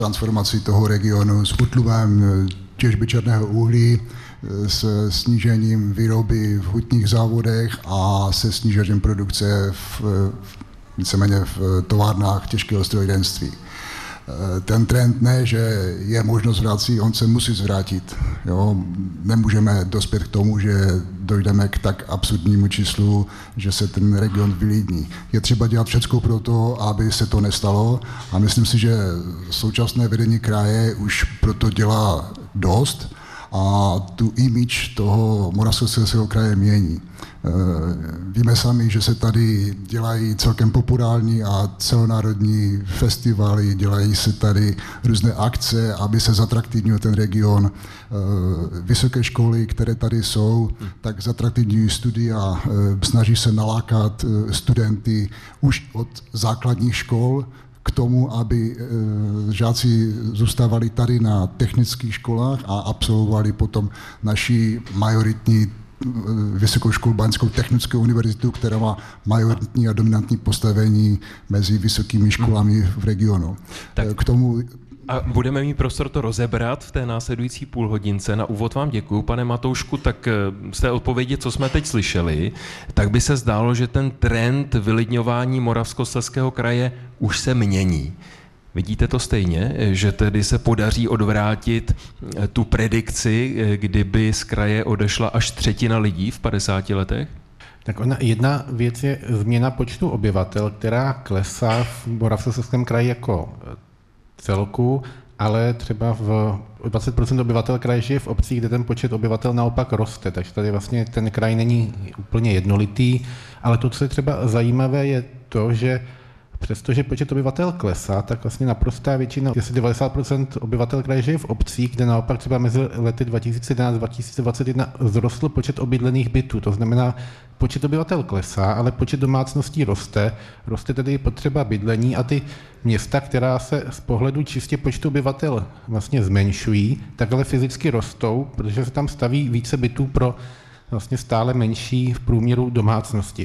transformaci toho regionu s útlumem těžby černého uhlí, s snížením výroby v hutních závodech a se snížením produkce víceméně v továrnách těžkého strojírenství. Ten trend ne, že je možnost vrátit, on se musí zvrátit. Jo? Nemůžeme dospět k tomu, že dojdeme k tak absurdnímu číslu, že se ten region vylidní. Je třeba dělat všechno pro to, aby se to nestalo a myslím si, že současné vedení kraje už proto dělá dost a tu image toho Moravskoslezského kraje mění. Víme sami, že se tady dělají celkem populární a celonárodní festivaly, dělají se tady různé akce, aby se zatraktivnil ten region. Vysoké školy, které tady jsou, tak zatraktivní studia, snaží se nalákat studenty už od základních škol k tomu, aby žáci zůstávali tady na technických školách a absolvovali potom naši majoritní Vysokou školu Baňskou technickou univerzitu, která má majoritní a dominantní postavení mezi vysokými školami v regionu. Tak. K tomu A budeme mít prostor to rozebrat v té následující půlhodince. Na úvod vám děkuju, pane Matoušku, tak z té odpovědi, co jsme teď slyšeli, tak by se zdálo, že ten trend vylidňování Moravskoslezského kraje už se mění. Vidíte to stejně, že tedy se podaří odvrátit tu predikci, kdyby z kraje odešla až 1/3 lidí v 50 letech? Tak jedna věc je změna počtu obyvatel, která klesá v Moravskoslezském kraji jako celku, ale třeba v 20% obyvatel kraje žije v obcích, kde ten počet obyvatel naopak roste, takže tady vlastně ten kraj není úplně jednolitý, ale to, co je třeba zajímavé, je to, že přestože počet obyvatel klesá, tak vlastně naprostá většina, asi 90% obyvatel kraje žije v obcích, kde naopak třeba mezi lety 2011 a 2021 vzrostl počet obydlených bytů. To znamená, počet obyvatel klesá, ale počet domácností roste. Roste tedy potřeba bydlení a ty města, která se z pohledu čistě počtu obyvatel vlastně zmenšují, tak ale fyzicky rostou, protože se tam staví více bytů pro vlastně stále menší v průměru domácnosti.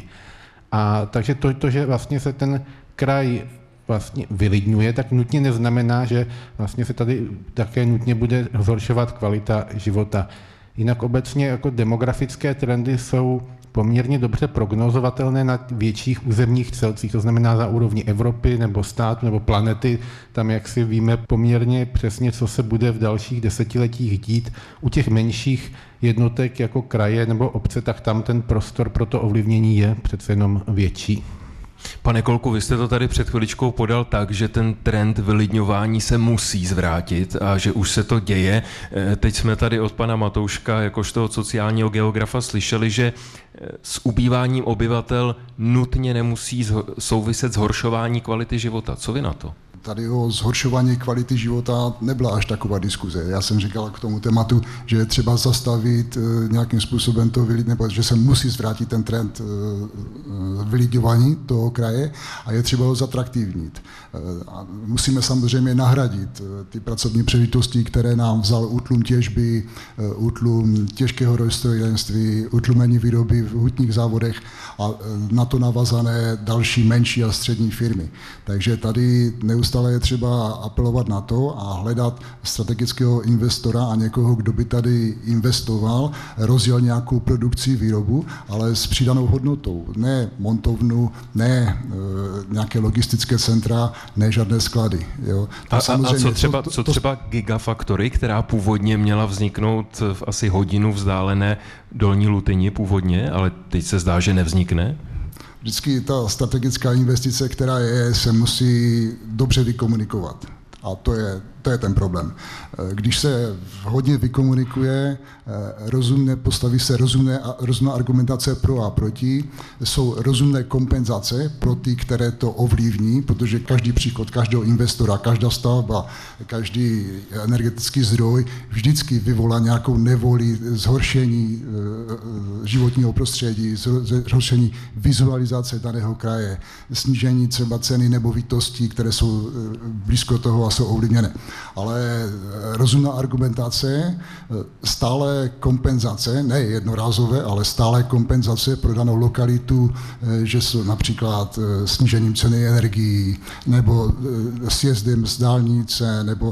A takže to, že vlastně se ten kraj vlastně vylidňuje, tak nutně neznamená, že vlastně se tady také nutně bude zhoršovat kvalita života. Jinak obecně jako demografické trendy jsou poměrně dobře prognozovatelné na větších územních celcích, to znamená na úrovni Evropy nebo státu nebo planety, tam jak si víme poměrně přesně, co se bude v dalších desetiletích dít. U těch menších jednotek jako kraje nebo obce, tak tam ten prostor pro to ovlivnění je přece jenom větší. Pane Kolku, vy jste to tady před chviličkou podal tak, že ten trend vylidňování se musí zvrátit a že už se to děje. Teď jsme tady od pana Matouška, jakožto od sociálního geografa, slyšeli, že s ubýváním obyvatel nutně nemusí souviset zhoršování kvality života. Co vy na to? Tady o zhoršování kvality života nebyla až taková diskuze. Já jsem říkal k tomu tématu, že je třeba zastavit nějakým způsobem to nebo že se musí zvrátit ten trend vylidňování toho kraje a je třeba ho zatraktivnit. A musíme samozřejmě nahradit ty pracovní příležitosti, které nám vzal útlum těžby, útlum těžkého strojírenství, utlumení výroby v hutních závodech a na to navazané další menší a střední firmy. Takže tady neustále je třeba apelovat na to a hledat strategického investora a někoho, kdo by tady investoval, rozjel nějakou produkci, výrobu, ale s přidanou hodnotou. Ne montovnu, ne nějaké logistické centra, ne žádné sklady. Jo. A co třeba Gigafactory, která původně měla vzniknout v asi hodinu vzdálené Dolní Lutyni původně, ale teď se zdá, že nevznikne? Vždycky ta strategická investice, která je, se musí dobře vykomunikovat. A to je ten problém. Když se hodně vykomunikuje, postaví se rozumná argumentace pro a proti, jsou rozumné kompenzace pro ty, které to ovlivní, protože každý příchod každého investora, každá stavba, každý energetický zdroj vždycky vyvolá nějakou nevoli, zhoršení životního prostředí, zhoršení vizualizace daného kraje, snížení třeba ceny nemovitostí, které jsou blízko toho a jsou ovlivněné. Ale rozumná argumentace, stále kompenzace, ne jednorázové, ale stále kompenzace pro danou lokalitu, že jsou například snížením ceny energií, nebo sjezdem z dálnice, nebo